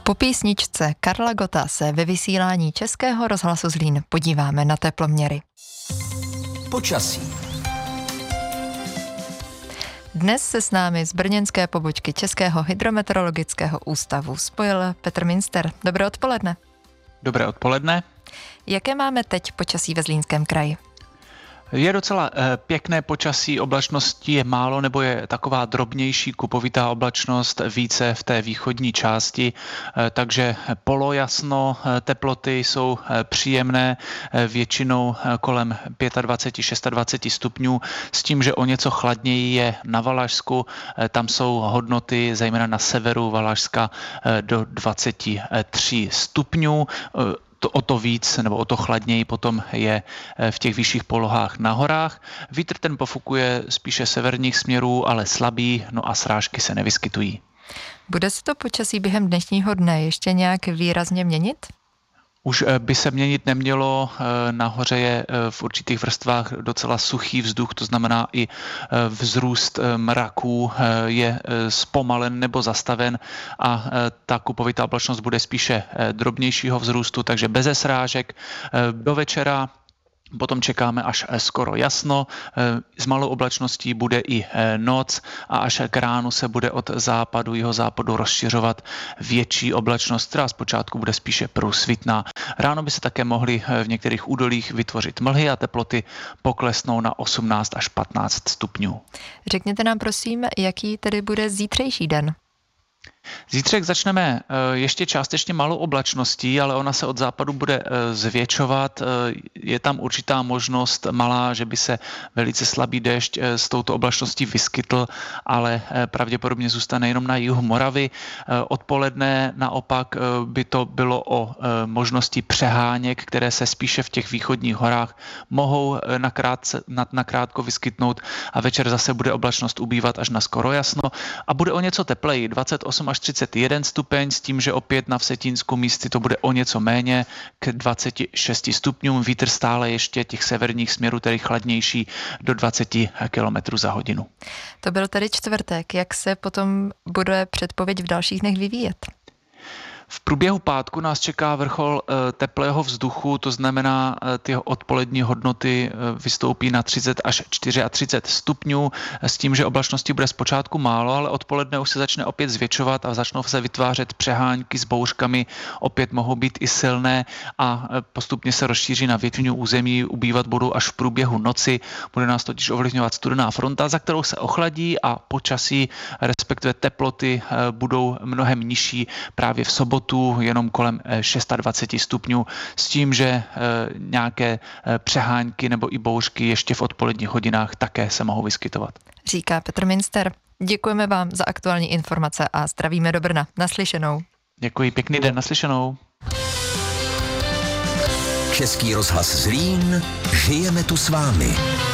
Po písničce Karla Gotta se ve vysílání Českého rozhlasu Zlín podíváme na teploměry. Počasí. Dnes se s námi z brněnské pobočky Českého hydrometeorologického ústavu spojil Petr Minster. Dobré odpoledne. Dobré odpoledne. Jaké máme teď počasí ve Zlínském kraji? Je docela pěkné počasí, oblačností je málo nebo je taková drobnější kupovitá oblačnost více v té východní části, takže polojasno, teploty jsou příjemné, většinou kolem 25-26 stupňů, s tím, že o něco chladněji je na Valašsku, tam jsou hodnoty zejména na severu Valašska do 23 stupňů. O to víc nebo o to chladněji potom je v těch vyšších polohách na horách. Vítr ten pofukuje spíše severních směrů, ale slabý, no a srážky se nevyskytují. Bude se to počasí během dnešního dne ještě nějak výrazně měnit? Už by se měnit nemělo, nahoře je v určitých vrstvách docela suchý vzduch, to znamená i vzrůst mraků je zpomalen nebo zastaven a ta kupovitá oblačnost bude spíše drobnějšího vzrůstu, takže beze srážek. Do večera potom čekáme až skoro jasno, s malou oblačností bude i noc a až k ránu se bude od západu, jihozápadu rozšiřovat větší oblačnost, která zpočátku bude spíše průsvitná. Ráno by se také mohly v některých údolích vytvořit mlhy a teploty poklesnou na 18 až 15 stupňů. Řekněte nám prosím, jaký tedy bude zítřejší den? Zítřek začneme ještě částečně malou oblačností, ale ona se od západu bude zvětšovat. Je tam určitá možnost malá, že by se velice slabý déšť s touto oblačností vyskytl, ale pravděpodobně zůstane jenom na jihu Moravy. Odpoledne naopak by to bylo o možnosti přeháněk, které se spíše v těch východních horách mohou nakrátko vyskytnout a večer zase bude oblačnost ubývat až na skoro jasno a bude o něco tepleji, 28 až 31 stupeň, s tím, že opět na Vsetínsku místy to bude o něco méně k 26 stupňům. Vítr stále ještě těch severních směrů, tedy chladnější do 20 km za hodinu. To byl tedy čtvrtek. Jak se potom bude předpověď v dalších dnech vyvíjet? V průběhu pátku nás čeká vrchol teplého vzduchu, to znamená, ty odpolední hodnoty vystoupí na 30 až 34 stupňů, s tím, že oblačnosti bude zpočátku málo, ale odpoledne už se začne opět zvětšovat a začnou se vytvářet přehánky s bouřkami, opět mohou být i silné a postupně se rozšíří na většinu území, ubývat budou až v průběhu noci, bude nás totiž ovlivňovat studená fronta, za kterou se ochladí a počasí, respektive teploty budou mnohem nižší právě v sobotu, jenom kolem 26 stupňů, s tím, že nějaké přehánky nebo i bouřky ještě v odpoledních hodinách také se mohou vyskytovat. Říká Petr Minster. Děkujeme vám za aktuální informace a zdravíme do Brna. Naslyšenou. Děkuji, pěkný den, naslyšenou. Český rozhlas Zlín, žijeme tu s vámi.